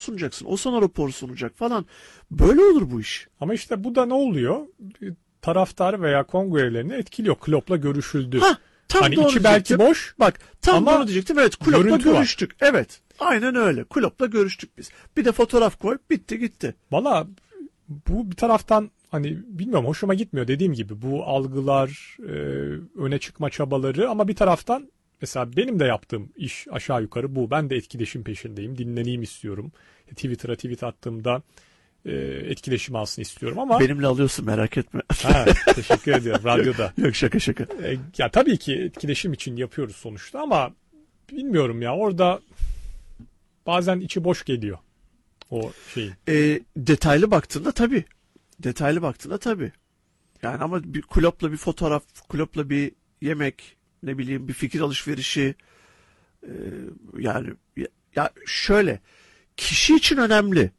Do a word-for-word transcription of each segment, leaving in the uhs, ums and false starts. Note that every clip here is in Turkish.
sunacaksın. O sana rapor sunacak falan. Böyle olur bu iş. Ama işte bu da ne oluyor? Taraftar veya kongre üyelerini etkiliyor. Klopp'la görüşüldü. Hah, tam hani doğru içi belki diyecektim. boş. Bak tam ama doğru diyecektim. Evet, Klopp'la görüştük. Var. Evet. Aynen öyle. Klopp'la görüştük biz. Bir de fotoğraf koy, bitti gitti. Valla bu bir taraftan hani bilmiyorum, hoşuma gitmiyor dediğim gibi bu algılar, e, öne çıkma çabaları, ama bir taraftan mesela benim de yaptığım iş aşağı yukarı bu. Ben de etkileşim peşindeyim. Dinleneyim istiyorum. Twitter'a tweet attığımda e, etkileşim alsın istiyorum ama... Benimle alıyorsun, merak etme. Ha, teşekkür ediyorum. Radyoda. Yok, şaka şaka. E, ya tabii ki etkileşim için yapıyoruz sonuçta ama bilmiyorum ya, orada bazen içi boş geliyor o şeyin. E, detaylı baktığında tabii. Detaylı baktığında tabii. Yani ama bir Klopp'la bir fotoğraf, Klopp'la bir yemek, ne bileyim bir fikir alışverişi, e, yani ya, ya şöyle, kişi için önemli,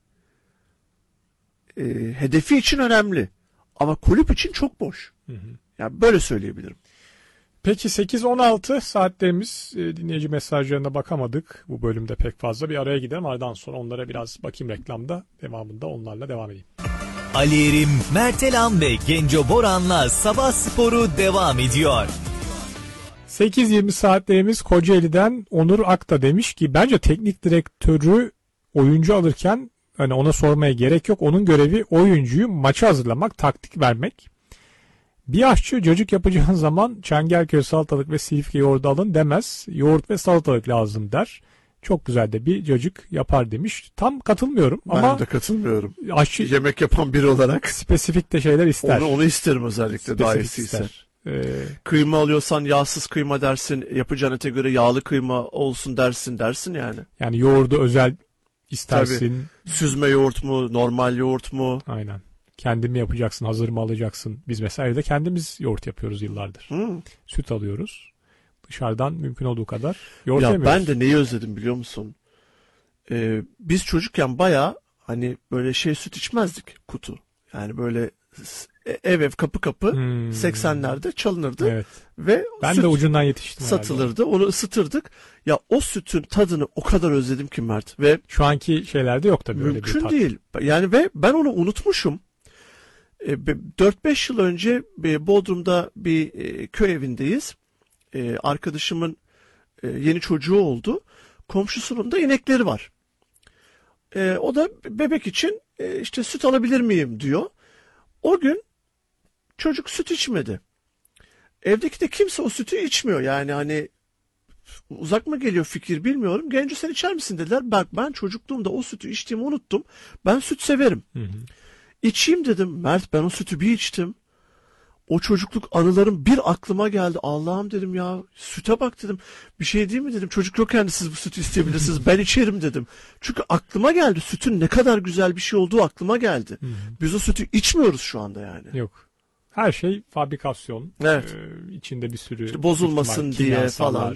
e, hedefi için önemli ama kulüp için çok boş. Hı hı. Yani böyle söyleyebilirim. Peki sekiz on altı saatlerimiz, e, dinleyici mesajlarına bakamadık bu bölümde pek fazla. Bir araya gidelim, aradan sonra onlara biraz bakayım reklamda, devamında onlarla devam edeyim. Ali Erim, Mertelan ve Genco Boran'la Sabah Sporu devam ediyor. sekiz yirmi saatlerimiz Kocaeli'den Onur Akta demiş ki bence teknik direktörü oyuncu alırken hani ona sormaya gerek yok. Onun görevi oyuncuyu maça hazırlamak, taktik vermek. Bir aşçı cacık yapacağın zaman Çengelköy salatalık ve Silifke yoğurdu alın demez. Yoğurt ve salatalık lazım der. Çok güzel de bir cacık yapar demiş. Tam katılmıyorum ben ama... Ben de katılmıyorum. Aşçı, yemek yapan biri olarak. Spesifik de şeyler ister. Onu, onu isterim özellikle, daha iyisi ister. Ee... Kıyma alıyorsan yağsız kıyma dersin. Yapacağın ete göre yağlı kıyma olsun dersin dersin yani. Yani yoğurdu özel istersin. Tabii. Süzme yoğurt mu, normal yoğurt mu? Aynen. Kendin mi yapacaksın, hazır mı alacaksın? Biz mesela evde kendimiz yoğurt yapıyoruz yıllardır. Hmm. Süt alıyoruz. Dışarıdan mümkün olduğu kadar yoğurt ya yemiyoruz. Ben de neyi özledim biliyor musun? Ee, biz çocukken bayağı hani böyle şey süt içmezdik, kutu. Yani böyle ev ev kapı kapı hmm. seksenlerde çalınırdı. Evet. Ve ben de ucundan yetiştim. Satılırdı. Herhalde. Onu ısıtırdık. Ya o sütün tadını o kadar özledim ki Mert. Ve şu anki şeylerde yok tabii öyle bir tat. Mümkün değil. Yani ve ben onu unutmuşum. dört beş yıl önce Bodrum'da bir köy evindeyiz. Arkadaşımın yeni çocuğu oldu. Komşusunun da inekleri var. O da bebek için işte süt alabilir miyim diyor. O gün çocuk süt içmedi. Evdeki de kimse o sütü içmiyor. Yani hani uzak mı geliyor fikir bilmiyorum. Genco sen içer misin dediler. Bak ben çocukluğumda o sütü içtiğimi unuttum. Ben süt severim. Hı hı. İçeyim dedim. Mert ben o sütü bir içtim. O çocukluk anılarım bir aklıma geldi. Allah'ım dedim ya, süte bak dedim. Bir şey değil mi dedim. Çocuk yokken de siz bu sütü isteyebilirsiniz. Ben içerim dedim. Çünkü aklıma geldi. Sütün ne kadar güzel bir şey olduğu aklıma geldi. Hı hı. Biz o sütü içmiyoruz şu anda yani. Yok. Her şey fabrikasyon. Evet. Ee, içinde bir sürü işte bozulmasın diye falan.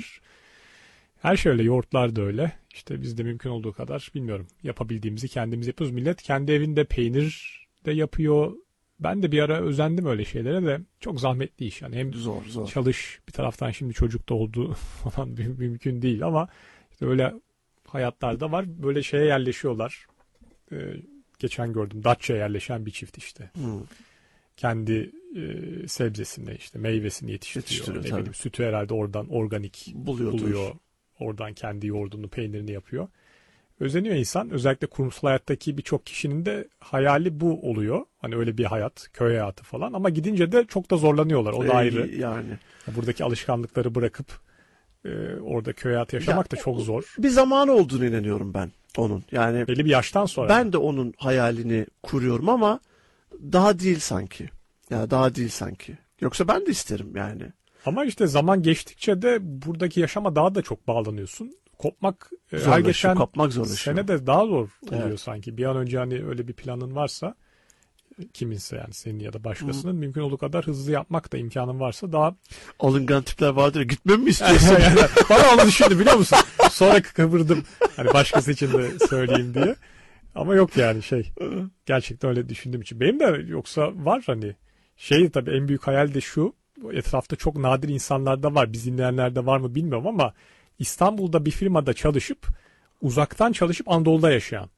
Her şey öyle. Yoğurtlar da öyle. İşte biz de mümkün olduğu kadar bilmiyorum. Yapabildiğimizi kendimiz yapıyoruz. Millet kendi evinde peynir de yapıyor. Ben de bir ara özendim öyle şeylere de. Çok zahmetli iş. Yani hem zor, zor. Çalış bir taraftan, şimdi çocuk da oldu falan mümkün değil ama işte öyle hayatlarda var. Böyle şeye yerleşiyorlar. Ee, geçen gördüm. Datça'ya yerleşen bir çift işte. Hmm. Kendi e, sebzesini işte meyvesini yetiştiriyor. Yetiştiriyor ne tabii. bileyim, sütü herhalde oradan organik Buluyordur. buluyor. Oradan kendi yoğurdunu, peynirini yapıyor. Özeniyor insan. Özellikle kurumsal hayattaki birçok kişinin de hayali bu oluyor. Hani öyle bir hayat, köy hayatı falan. Ama gidince de çok da zorlanıyorlar. O da ee, ayrı. Yani. Buradaki alışkanlıkları bırakıp e, orada köy hayatı yaşamak ya, da çok zor. Bir zamanı olduğunu inanıyorum ben onun. Yani belli bir yaştan sonra. Ben de onun hayalini kuruyorum ama daha değil sanki. Ya daha değil sanki. Yoksa ben de isterim yani. Ama işte zaman geçtikçe de buradaki yaşama daha da çok bağlanıyorsun. Kopmak zorlaşıyor, her geçen kopmak zorlaşıyor. Sene de daha zor oluyor evet. sanki. Bir an önce hani öyle bir planın varsa, kiminse yani senin ya da başkasının, Hı. mümkün olduğu kadar hızlı yapmak da imkanın varsa daha... Alıngan tipler vardır ya, gitmemi mi istiyorsun? yani, bana onu düşündü biliyor musun? Sonra kıvırdım hani başkası için de söyleyeyim diye. Ama yok yani şey, gerçekten öyle düşündüğüm için. Benim de yoksa var hani şey, tabii en büyük hayal de şu, etrafta çok nadir insanlarda var, biz dinleyenlerde var mı bilmiyorum ama İstanbul'da bir firmada çalışıp uzaktan çalışıp Anadolu'da yaşayan.